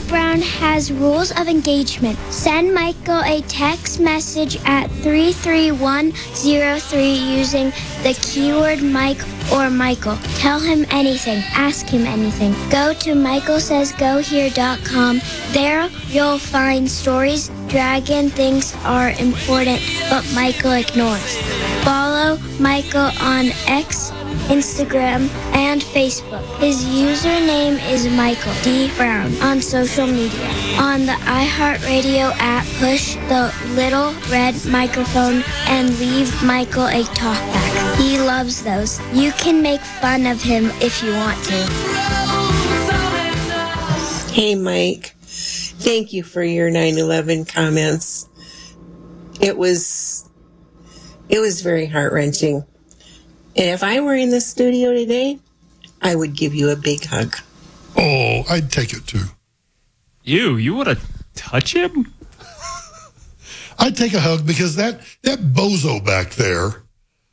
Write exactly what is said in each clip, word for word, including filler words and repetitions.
Brown has rules of engagement. Send Michael a text message at three three one zero three using the keyword Mike or Michael. Tell him anything. Ask him anything. Go to michael says go here dot com. There you'll find stories Dragon thinks are important, but Michael ignores. Follow Michael on X, Instagram, and Facebook. His username is Michael D. Brown on social media. On the iHeartRadio app, push the little red microphone and leave Michael a talkback. He loves those. You can make fun of him if you want to. Hey, Mike. Thank you for your nine eleven comments. It was, it was very heart-wrenching. And if I were in the studio today, I would give you a big hug. Oh, I'd take it too. You, you want to touch him? I'd take a hug because that, that bozo back there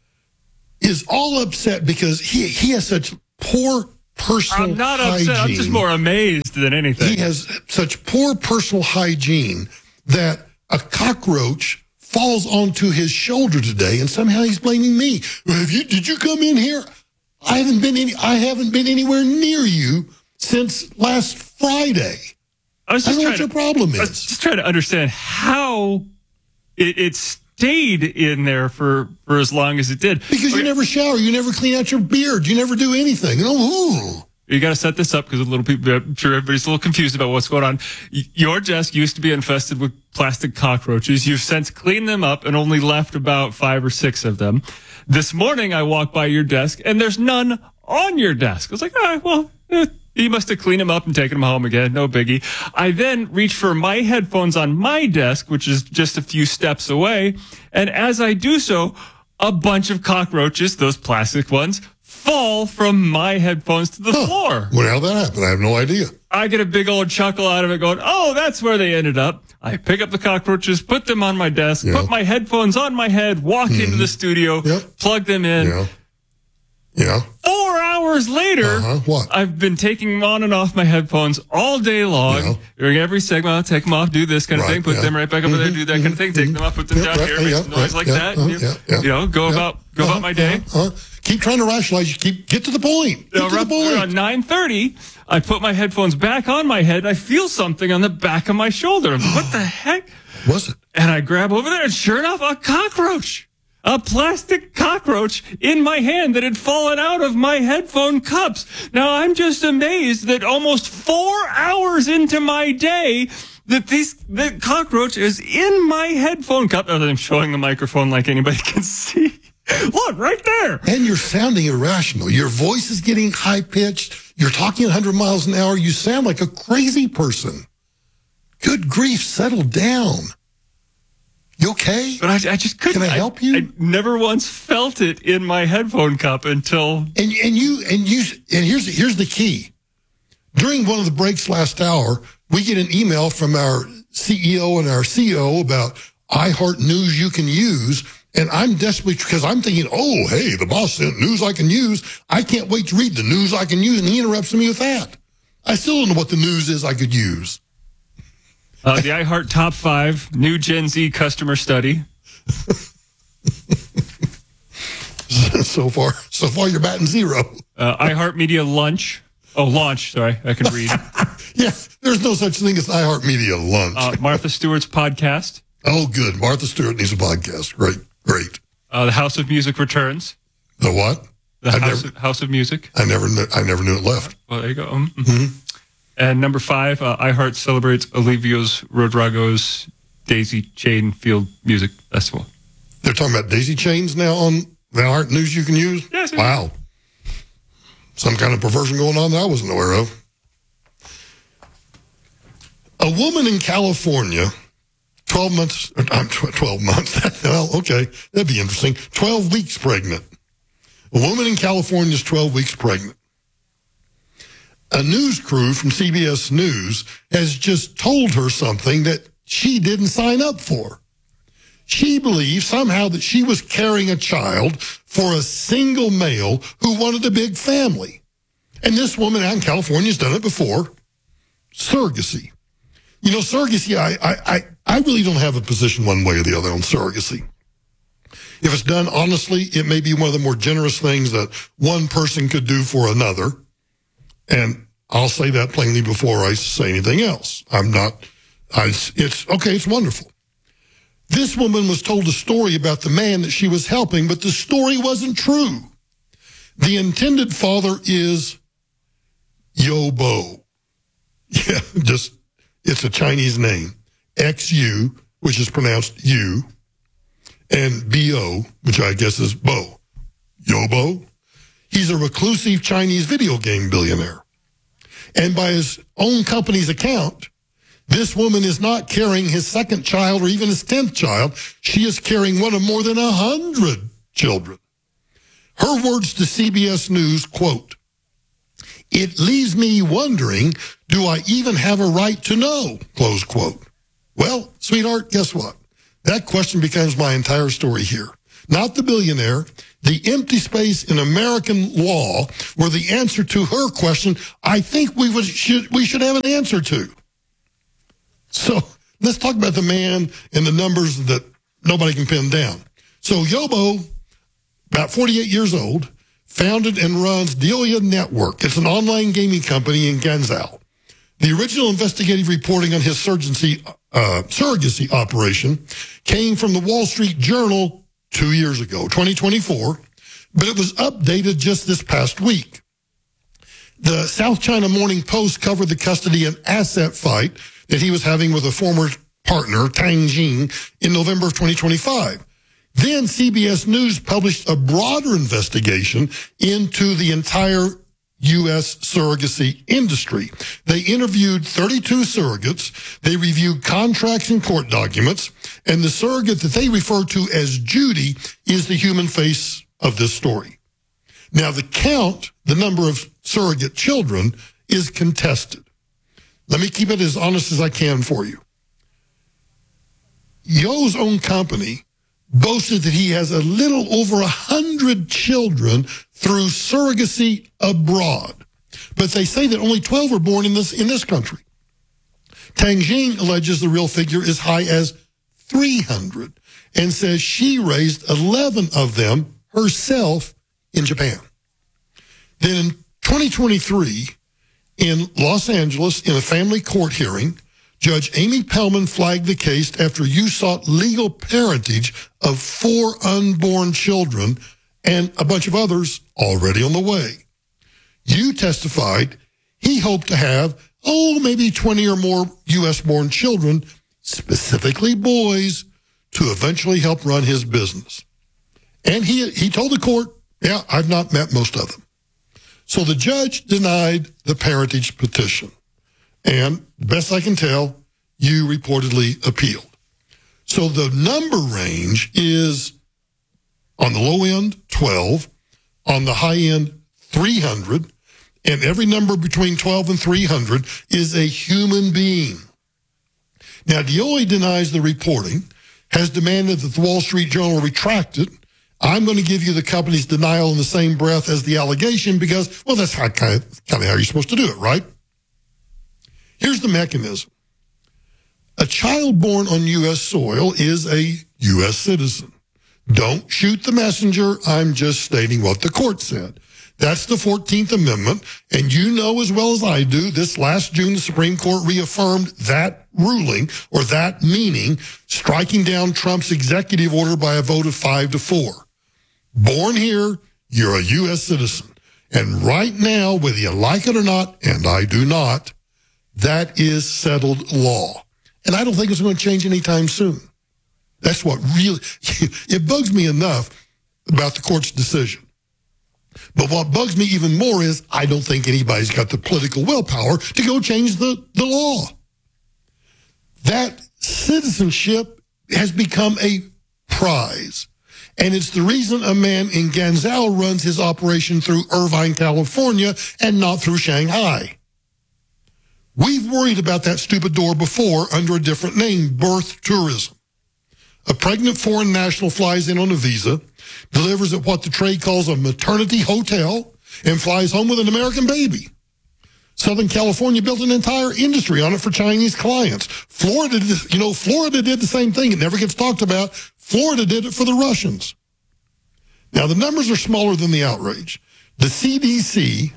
is all upset because he, he has such poor personal I'm not hygiene. upset. I'm just more amazed than anything. He has such poor personal hygiene that a cockroach falls onto his shoulder today, and somehow he's blaming me. Have you? Did you come in here? I haven't been any. I haven't been anywhere near you since last Friday. I was I just don't know trying what your problem to, I was is. just trying to understand how it, it stayed in there for, for as long as it did. Because Okay. you never shower, you never clean out your beard, you never do anything. Oh, You got to set this up because a little people, I'm sure everybody's a little confused about what's going on. Y- Your desk used to be infested with plastic cockroaches. You've since cleaned them up and only left about five or six of them. This morning, I walked by your desk and there's none on your desk. I was like, all right, well, eh, you must have cleaned them up and taken them home again. No biggie. I then reached for my headphones on my desk, which is just a few steps away. And as I do so, a bunch of cockroaches, those plastic ones, fall from my headphones to the huh. floor. Well, how that happened, I have no idea. I get a big old chuckle out of it going, oh, that's where they ended up. I pick up the cockroaches, put them on my desk, Yeah. put my headphones on my head, walk Mm-hmm. into the studio, Yep. plug them in. Yeah. Yeah. Four hours later, Uh-huh. What? I've been taking on and off my headphones all day long. Yeah. During every segment, I'll take them off, do this kind of Right, thing, put yeah. them right back over there, do that kind of thing, take them off, put them Yeah, down right, here, make yeah, some noise right, like yeah, that. uh, and you, yeah, yeah. you know, go Yeah. about go Uh-huh, about my day. uh-huh. Keep trying to rationalize. You keep get to the point. Get Uh, to the around, point. around nine thirty, I put my headphones back on my head. And I feel something on the back of my shoulder. I'm like, what the heck? Was it? And I grab over there, and sure enough, a cockroach. A plastic cockroach in my hand that had fallen out of my headphone cups. Now, I'm just amazed that almost four hours into my day, that this the cockroach is in my headphone cup. Other than showing the microphone like anybody can see. Look, right there. And you're sounding irrational. Your voice is getting high-pitched. You're talking one hundred miles an hour. You sound like a crazy person. Good grief, settle down. You okay? But I, I just couldn't. Can I help you? I, I never once felt it in my headphone cup until. And and you and you and here's here's the key. During one of the breaks last hour, we get an email from our C E O and our C O O about iHeart News you can use. And I'm desperately, because I'm thinking, oh, hey, the boss sent news I can use. I can't wait to read the news I can use. And he interrupts me with that. I still don't know what the news is I could use. Uh, the iHeart Top five New Gen Z Customer Study. so far, so far you're batting zero. Uh, iHeart Media Lunch. Oh, launch. Sorry, I can read. Yeah, there's no such thing as iHeartMedia lunch. Uh, Martha Stewart's podcast. Oh, good. Martha Stewart needs a podcast. Great, great. Uh, the House of Music returns. The what? The I House, never, of, House of Music. I never, knew, I never knew it left. Well, there you go. Um, mm-hmm. And number five, uh, iHeart celebrates Olivio's Rodrigo's Daisy Chain Field Music Festival. They're talking about daisy chains now on the iHeart News you can use? Yes. Wow. Some kind of perversion going on that I wasn't aware of. A woman in California, twelve months, uh, twelve months, well, okay, that'd be interesting. twelve weeks pregnant. A woman in California is twelve weeks pregnant. A news crew from C B S News has just told her something that she didn't sign up for. She believes somehow that she was carrying a child for a single male who wanted a big family. And this woman out in California has done it before. Surrogacy. You know, surrogacy, I, I, I really don't have a position one way or the other on surrogacy. If it's done honestly, it may be one of the more generous things that one person could do for another. And I'll say that plainly before I say anything else. I'm not, I, it's, okay, it's wonderful. This woman was told a story about the man that she was helping, but the story wasn't true. The intended father is Yobo. Yeah, just, it's a Chinese name. X U, which is pronounced you, and B O, which I guess is Bo. Yobo. He's a reclusive Chinese video game billionaire. And by his own company's account, this woman is not carrying his second child or even his tenth child. She is carrying one of more than a hundred children. Her words to C B S News, quote, "It leaves me wondering, do I even have a right to know?" Close quote. Well, sweetheart, guess what? That question becomes my entire story here. Not the billionaire, the empty space in American law where the answer to her question, I think we would should we should have an answer to. So let's talk about the man and the numbers that nobody can pin down. So Yobo, about forty-eight years old, founded and runs Deoya Network. It's an online gaming company in Guangzhou. The original investigative reporting on his surrogacy, uh, surrogacy operation came from the Wall Street Journal two years ago, twenty twenty-four, but it was updated just this past week. The South China Morning Post covered the custody and asset fight that he was having with a former partner, Tang Jing, in November of twenty twenty-five. Then C B S News published a broader investigation into the entire U S surrogacy industry. They interviewed thirty-two surrogates. They reviewed contracts and court documents. And the surrogate that they refer to as Judy is the human face of this story. Now, the count, the number of surrogate children, is contested. Let me keep it as honest as I can for you. Yo's own company boasted that he has a little over a hundred children through surrogacy abroad. But they say that only twelve are born in this in this country. Tang Jing alleges the real figure is high as three hundred and says she raised eleven of them herself in Japan. Then in twenty twenty-three, in Los Angeles, in a family court hearing, Judge Amy Pellman flagged the case after you sought legal parentage of four unborn children and a bunch of others already on the way. You testified he hoped to have, oh, maybe twenty or more U S-born children, specifically boys, to eventually help run his business. And he, he told the court, yeah, I've not met most of them. So the judge denied the parentage petition. And best I can tell, you reportedly appealed. So the number range is on the low end, twelve, on the high end, three hundred, and every number between twelve and three hundred is a human being. Now, Deoya denies the reporting, has demanded that the Wall Street Journal retract it. I'm going to give you the company's denial in the same breath as the allegation because, well, that's how, kind of, kind of how you're supposed to do it, right? Here's the mechanism. A child born on U S soil is a U S citizen. Don't shoot the messenger. I'm just stating what the court said. That's the fourteenth Amendment. And you know as well as I do, this last June, the Supreme Court reaffirmed that ruling or that meaning, striking down Trump's executive order by a vote of five to four. Born here, you're a U S citizen. And right now, whether you like it or not, and I do not, that is settled law. And I don't think it's going to change anytime soon. That's what really, it bugs me enough about the court's decision. But what bugs me even more is I don't think anybody's got the political willpower to go change the, the law. That citizenship has become a prize. And it's the reason a man in Guangzhou runs his operation through Irvine, California, and not through Shanghai. We've worried about that stupid door before under a different name, birth tourism. A pregnant foreign national flies in on a visa, delivers at what the trade calls a maternity hotel, and flies home with an American baby. Southern California built an entire industry on it for Chinese clients. Florida, did, you know, Florida did the same thing. It never gets talked about. Florida did it for the Russians. Now, the numbers are smaller than the outrage. The C D C,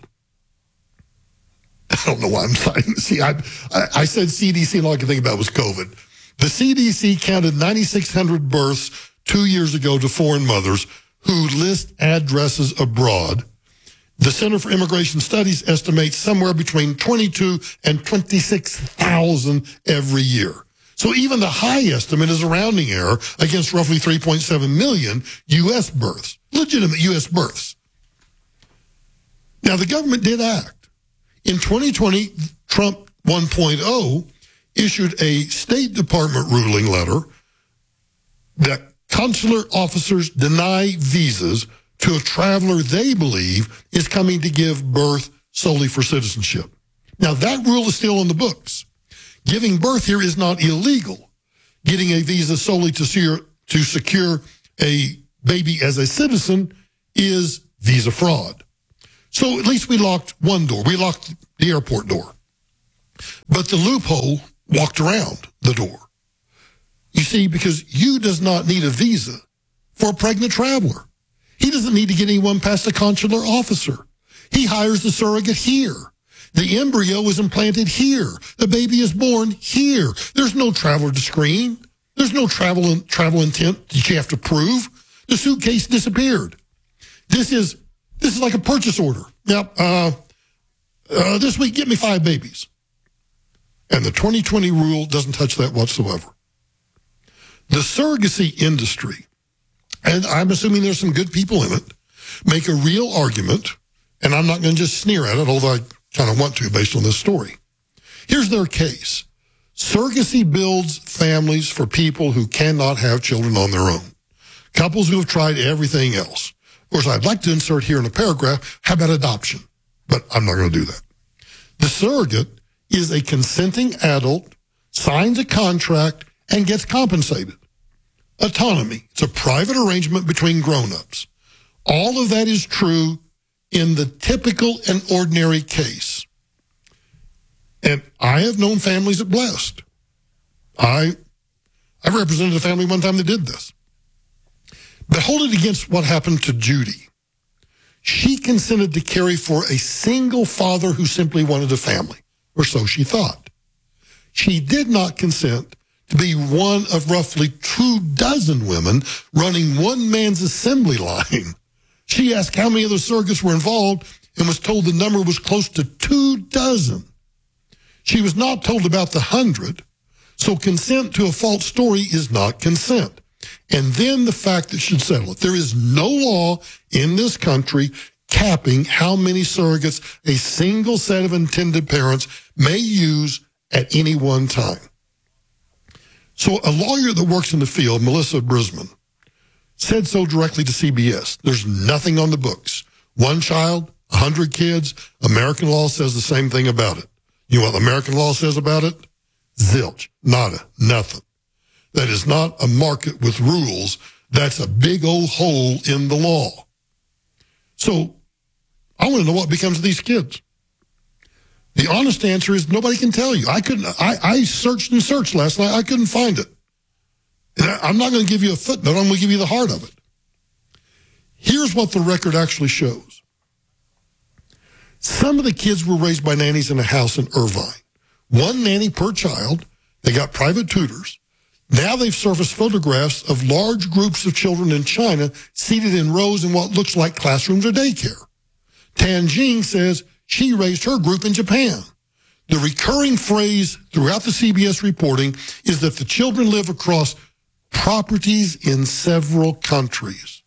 I don't know why I'm citing the C. I, I, I said C D C, and all I could think about was COVID. The C D C counted nine thousand six hundred births two years ago to foreign mothers who list addresses abroad. The Center for Immigration Studies estimates somewhere between twenty-two and twenty-six thousand every year. So even the high estimate is a rounding error against roughly three point seven million U S births, legitimate U S births. Now, the government did act. In twenty twenty, Trump one point oh issued a State Department ruling letter that consular officers deny visas to a traveler they believe is coming to give birth solely for citizenship. Now, that rule is still in the books. Giving birth here is not illegal. Getting a visa solely to secure, to secure a baby as a citizen is visa fraud. So at least we locked one door. We locked the airport door. But the loophole walked around the door. You see, because you does not need a visa for a pregnant traveler. He doesn't need to get anyone past a consular officer. He hires the surrogate here. The embryo is implanted here. The baby is born here. There's no traveler to screen. There's no travel travel intent that you have to prove. The suitcase disappeared. This is this is like a purchase order. Yep. Uh, uh, this week, get me five babies. And the twenty twenty rule doesn't touch that whatsoever. The surrogacy industry, and I'm assuming there's some good people in it, make a real argument, and I'm not going to just sneer at it, although I kind of want to based on this story. Here's their case. Surrogacy builds families for people who cannot have children on their own. Couples who have tried everything else. Of course, I'd like to insert here in a paragraph, how about adoption? But I'm not going to do that. The surrogate is a consenting adult, signs a contract, and gets compensated. Autonomy. It's a private arrangement between grown-ups. All of that is true in the typical and ordinary case. And I have known families that blessed. I, I represented a family one time that did this. But hold it against what happened to Judy. She consented to carry for a single father who simply wanted a family, or so she thought. She did not consent to be one of roughly two dozen women running one man's assembly line. She asked how many other surrogates were involved and was told the number was close to two dozen. She was not told about the hundred, so consent to a false story is not consent. And then the fact that should settle it. There is no law in this country capping how many surrogates a single set of intended parents may use at any one time. So a lawyer that works in the field, Melissa Brisman, said so directly to C B S. There's nothing on the books. One child, a hundred kids. American law says the same thing about it. You know what American law says about it? Zilch. Nada. Nothing. That is not a market with rules. That's a big old hole in the law. So I want to know what becomes of these kids. The honest answer is nobody can tell you. I couldn't. I, I searched and searched last night. I couldn't find it. And I, I'm not going to give you a footnote. I'm going to give you the heart of it. Here's what the record actually shows. Some of the kids were raised by nannies in a house in Irvine. One nanny per child. They got private tutors. Now they've surfaced photographs of large groups of children in China seated in rows in what looks like classrooms or daycare. Tan Jing says she raised her group in Japan. The recurring phrase throughout the C B S reporting is that the children live across properties in several countries.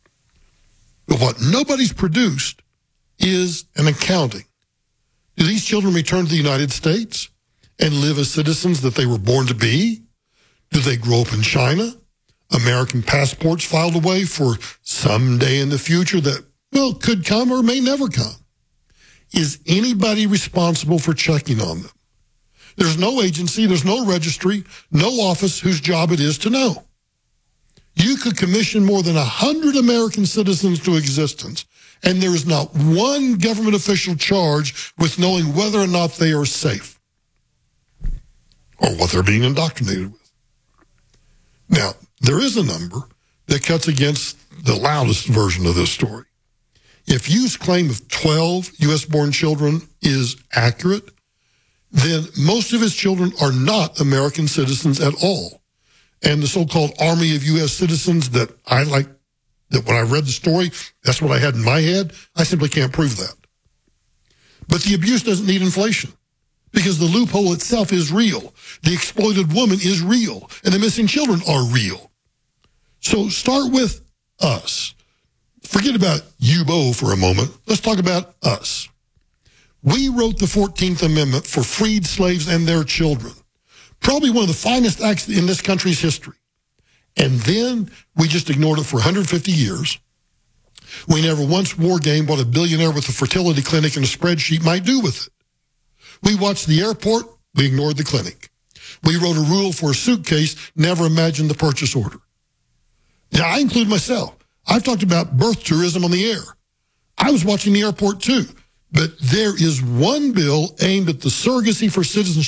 But what nobody's produced is an accounting. Do these children return to the United States and live as citizens that they were born to be? Do they grow up in China? American passports filed away for some day in the future that, well, could come or may never come. Is anybody responsible for checking on them? There's no agency, there's no registry, no office whose job it is to know. You could commission more than one hundred American citizens to existence and there is not one government official charged with knowing whether or not they are safe or what they're being indoctrinated with. Now, there is a number that cuts against the loudest version of this story. If You's claim of twelve U S-born children is accurate, then most of his children are not American citizens at all. And the so-called army of U S citizens that I like, that when I read the story, that's what I had in my head, I simply can't prove that. But the abuse doesn't need inflation because the loophole itself is real. The exploited woman is real, and the missing children are real. So start with us. Forget about you, Bo, for a moment. Let's talk about us. We wrote the fourteenth Amendment for freed slaves and their children. Probably one of the finest acts in this country's history. And then we just ignored it for one hundred fifty years. We never once wargamed what a billionaire with a fertility clinic and a spreadsheet might do with it. We watched the airport, we ignored the clinic. We wrote a rule for a suitcase, never imagined the purchase order. Now, I include myself. I've talked about birth tourism on the air. I was watching the airport too. But there is one bill aimed at the surrogacy for citizenship